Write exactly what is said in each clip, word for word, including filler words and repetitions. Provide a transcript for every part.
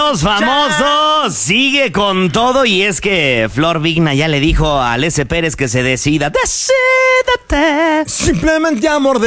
los famosos sigue con todo y es que Flor Vigna ya le dijo a Alessia Pérez que se decida. Decídete. Simplemente amor,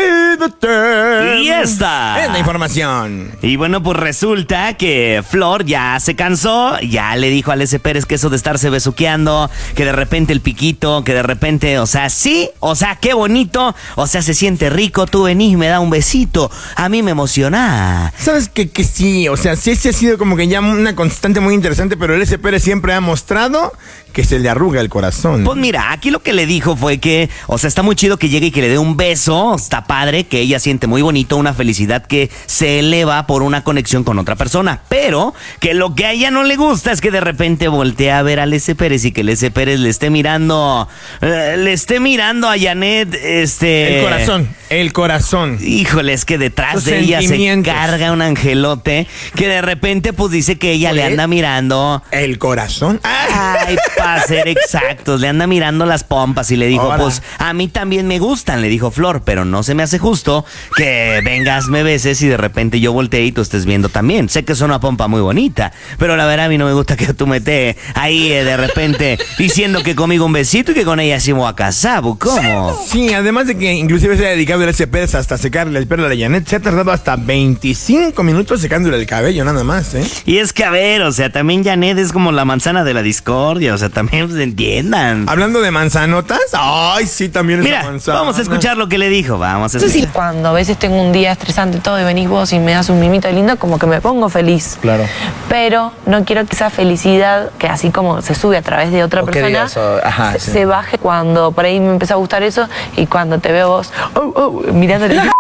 decídete. Y esta es la información. Y bueno, pues resulta que Flor ya se cansó, ya le dijo a Alessia Pérez que eso de estarse besuqueando, que de repente el piquito, que de repente, o sea, sí, o sea, qué bonito, o sea, se siente rico, tú venís, me da un besito, a mí me emociona. ¿Sabes que, que sí? O sea, sí, sí ha sido como que ya una constante muy interesante, pero Alessia Pérez siempre ha mostrado que se le arruga el corazón. Pues mira, aquí lo que le dijo fue que, o sea, está muy chido que llegue y que le dé un beso, está padre, que ella siente muy bonito, una felicidad que se eleva por una conexión con otra persona, pero que lo que a ella no le gusta es que de repente voltea a ver a Alessia Pérez y que Alessia Pérez le esté mirando, eh, le esté mirando a Janet, este... El corazón, el corazón. Híjole, es que detrás Los de ella se sentimientos. carga un angelote que de repente pues dice que ella le anda mirando... El corazón. Ay, para ser exactos, le anda mirando las pompas y le dijo, Ahora. pues a mí también me gustan, le dijo Flor, pero no se me hace justo que vengas, me beses y de repente yo volteé y tú estés viendo también. Sé que es una pompa muy bonita, pero la verdad a mí no me gusta que tú me estés ahí eh, de repente diciendo que conmigo un besito y que con ella sí me voy a casar, ¿cómo? Sí, además de que inclusive se ha dedicado a Alessia Pérez hasta secarle el pelo a la Janet, se ha tardado hasta veinticinco minutos secándole el cabello, nada más, ¿eh? Y es que a ver, o sea, también Janet es como la manzana de la discordia, o sea, también pues, entiendan. Hablando de manzanotas, ay, sí, también es Mira, la manzana. vamos a escuchar lo que le dijo, vamos a escuchar. Sí, cuando a veces tengo un día estresante y todo y venís vos y me das un mimito lindo, como que me pongo feliz. Claro. Pero no quiero que esa felicidad, que así como se sube a través de otra O que persona, digas, oh, ajá, se, sí. se baje cuando por ahí me empieza a gustar eso y cuando te veo vos, oh, oh, mirándole el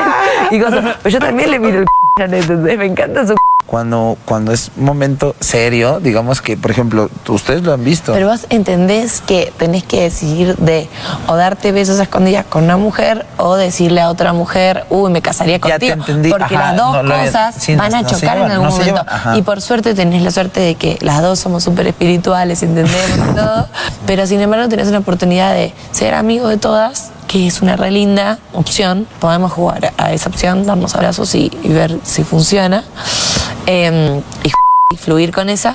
y cosas. Pero yo también le miro el ¿entendés? Me encanta su Cuando, cuando es un momento serio, digamos que, por ejemplo, ustedes lo han visto. Pero vos entendés que tenés que decidir de o darte besos a escondidas con una mujer o decirle a otra mujer, uy, me casaría Ya te contigo. entendí. Porque Ajá, las dos no lo había- cosas sí, no- van a no se chocar llevan, en algún no se momento. llevan, ajá. Y por suerte tenés la suerte de que las dos somos súper espirituales, entendemos y todo. Pero sin embargo tenés una oportunidad de ser amigos de todas, que es una re linda opción. Podemos jugar a esa opción, darnos abrazos y, y ver si funciona. Eh, y, y fluir con esa.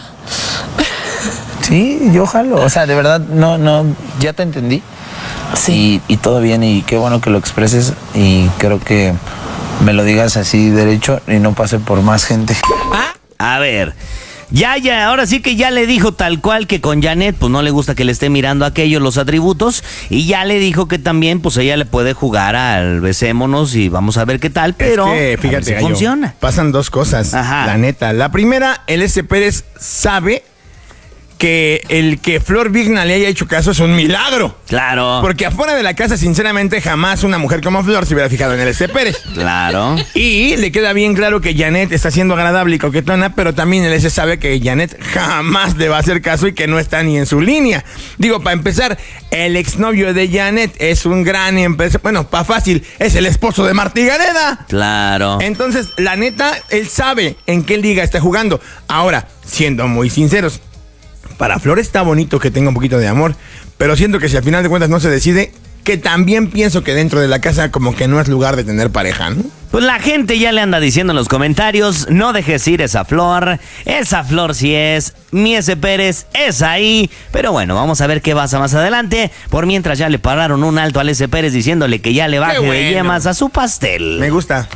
Sí, yo jalo. O sea, de verdad, no, no, ya te entendí. Sí. Y, y todo bien, y qué bueno que lo expreses. Y creo que me lo digas así derecho y no pase por más gente. A ver, ya, ya, ahora sí que ya le dijo tal cual que con Janet, pues no le gusta que le esté mirando aquellos los atributos, y ya le dijo que también, pues ella le puede jugar al besémonos y vamos a ver qué tal, pero es que, a ver fíjate, si gallo, funciona. pasan dos cosas, Ajá. la neta. La primera, Alessia Pérez sabe que el que Flor Vigna le haya hecho caso es un milagro. Claro, Porque afuera de la casa, sinceramente, jamás una mujer como Flor se hubiera fijado en Alessia Pérez. claro. Y le queda bien claro que Janet está siendo agradable y coquetona, pero también Alessia sabe que Janet jamás le va a hacer caso y que no está ni en su línea. Digo, para empezar, el exnovio de Janet es un gran empresario. Bueno, para fácil, es el esposo de Martí Gareda. Claro. Entonces, la neta, él sabe en qué liga está jugando. Ahora, siendo muy sinceros, para Flor está bonito que tenga un poquito de amor, pero siento que si al final de cuentas no se decide, que también pienso que dentro de la casa como que no es lugar de tener pareja, ¿no? Pues la gente ya le anda diciendo en los comentarios, no dejes ir esa Flor, esa Flor sí es, mi Alessia Pérez es ahí, pero bueno, vamos a ver qué pasa más adelante. Por mientras ya le pararon un alto a Alessia Pérez diciéndole que ya le baje bueno. de yemas a su pastel. Me gusta.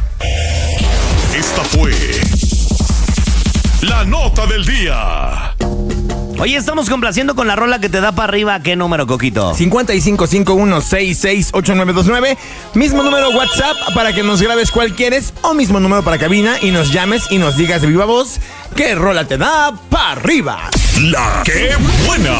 Esta fue la nota del día. Oye, estamos complaciendo con la rola que te da para arriba. ¿Qué número, Coquito? cincuenta y cinco cincuenta y uno sesenta y seis ochenta y nueve veintinueve. Mismo número WhatsApp para que nos grabes cuál quieres. O mismo número para cabina y nos llames y nos digas de viva voz qué rola te da para arriba. La que buena.